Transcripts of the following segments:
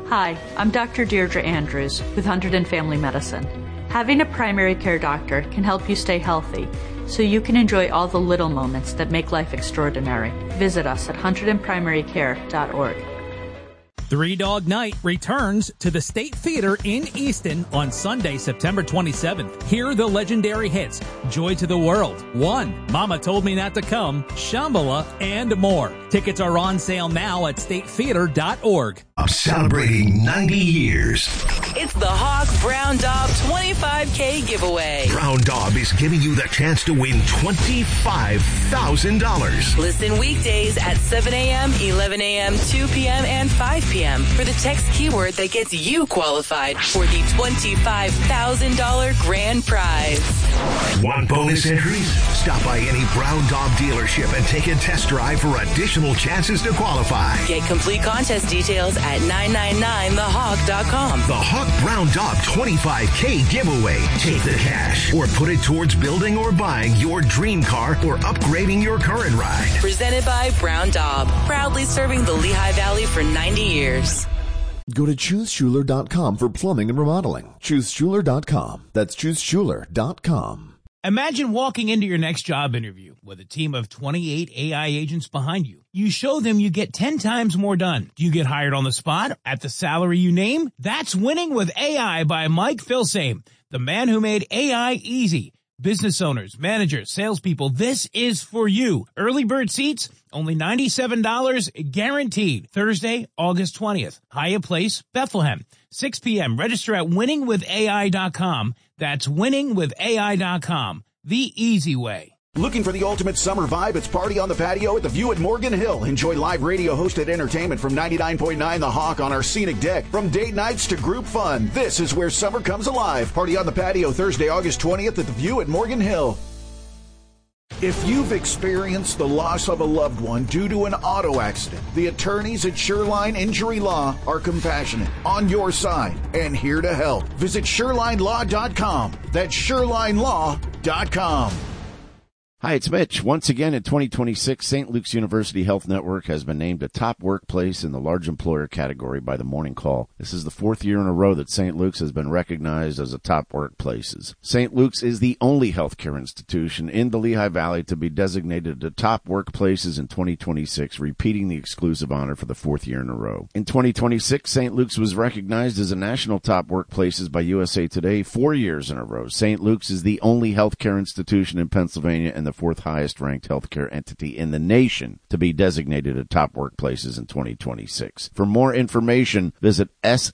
Hi, I'm Dr. Deirdre Andrews with Hunterdon Family Medicine. Having a primary care doctor can help you stay healthy, so you can enjoy all the little moments that make life extraordinary. Visit us at hunterdonprimarycare.org. Three Dog Night returns to the State Theater in Easton on Sunday, September 27th. Hear the legendary hits, Joy to the World, One, Mama Told Me Not to Come, Shambhala, and more. Tickets are on sale now at statetheater.org. Celebrating 90 years. It's the Hawk Brown Daub 25K giveaway. Brown Daub is giving you the chance to win $25,000. Listen weekdays at 7 a.m., 11 a.m., 2 p.m., and 5 p.m. for the text keyword that gets you qualified for the $25,000 grand prize. Want bonus entries? Stop by any Brown Daub dealership and take a test drive for additional chances to qualify. Get complete contest details at 999thehawk.com. The Hawk Brown Daub 25K giveaway. Take the cash or put it towards building or buying your dream car or upgrading your current ride. Presented by Brown Daub, proudly serving the Lehigh Valley for 90 years. Go to ChooseSchuler.com for plumbing and remodeling. ChooseSchuler.com. That's ChooseSchuler.com. Imagine walking into your next job interview with a team of 28 AI agents behind you. You show them you get 10 times more done. Do you get hired on the spot at the salary you name? That's Winning with AI by Mike Filsame, the man who made AI easy. Business owners, managers, salespeople, this is for you. Early bird seats, only $97 guaranteed. Thursday, August 20th. Hyatt Place, Bethlehem. 6 p.m. Register at winningwithai.com. That's winningwithai.com. The easy way. Looking for the ultimate summer vibe? It's Party on the Patio at the View at Morgan Hill. Enjoy live radio-hosted entertainment from 99.9 The Hawk on our scenic deck. From date nights to group fun, this is where summer comes alive. Party on the Patio Thursday, August 20th at the View at Morgan Hill. If you've experienced the loss of a loved one due to an auto accident, the attorneys at Shoreline Injury Law are compassionate, on your side, and here to help. Visit ShorelineLaw.com. That's ShorelineLaw.com. Hi, it's Mitch. Once again, in 2026, St. Luke's University Health Network has been named a top workplace in the large employer category by the Morning Call. This is the fourth year in a row that St. Luke's has been recognized as a top workplaces. St. Luke's is the only healthcare institution in the Lehigh Valley to be designated a top workplaces in 2026, repeating the exclusive honor for the fourth year in a row. In 2026, St. Luke's was recognized as a national top workplaces by USA Today 4 years in a row. St. Luke's is the only healthcare institution in Pennsylvania and the fourth highest ranked healthcare entity in the nation to be designated at top workplaces in 2026. For more information, visit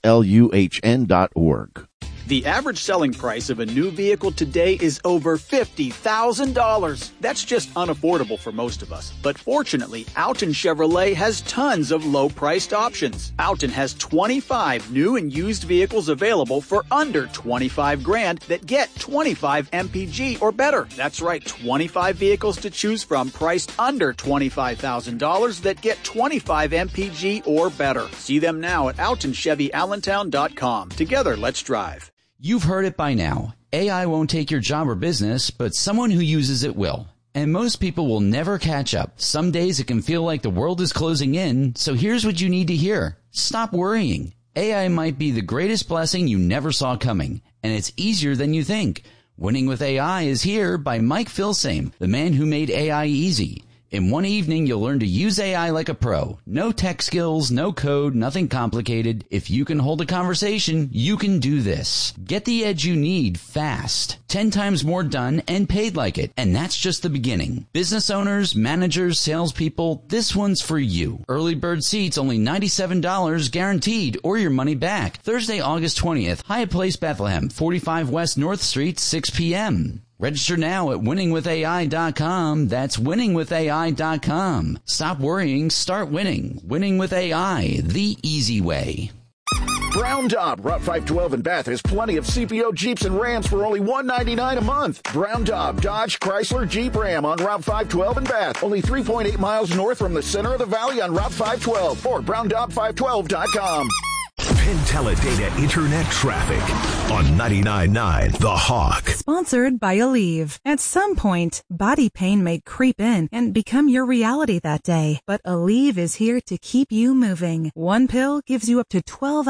sluhn.org. The average selling price of a new vehicle today is over $50,000. That's just unaffordable for most of us. But fortunately, Alton Chevrolet has tons of low-priced options. Alton has 25 new and used vehicles available for under $25,000 that get 25 MPG or better. That's right, 25 vehicles to choose from priced under $25,000 that get 25 MPG or better. See them now at AltonChevyAllentown.com. Together, let's drive. You've heard it by now. AI won't take your job or business, but someone who uses it will. And most people will never catch up. Some days it can feel like the world is closing in, so here's what you need to hear. Stop worrying. AI might be the greatest blessing you never saw coming, and it's easier than you think. Winning with AI is here by Mike Filsame, the man who made AI easy. In one evening, you'll learn to use AI like a pro. No tech skills, no code, nothing complicated. If you can hold a conversation, you can do this. Get the edge you need fast. 10 times more done and paid like it. And that's just the beginning. Business owners, managers, salespeople, this one's for you. Early bird seats only $97 guaranteed or your money back. Thursday, August 20th, Hyatt Place, Bethlehem, 45 West North Street, 6 p.m. Register now at winningwithai.com. That's winningwithai.com. Stop worrying, start winning. Winning with AI, the easy way. Brown Daub, Route 512 in Bath has plenty of CPO Jeeps and Rams for only $199 a month. Brown Daub, Dodge, Chrysler, Jeep, Ram on Route 512 in Bath. Only 3.8 miles north from the center of the valley on Route 512 or browndaub512.com. Penteledata Internet Traffic on 99.9 The Hawk. Sponsored by Aleve. At some point, body pain may creep in and become your reality that day. But Aleve is here to keep you moving. One pill gives you up to 12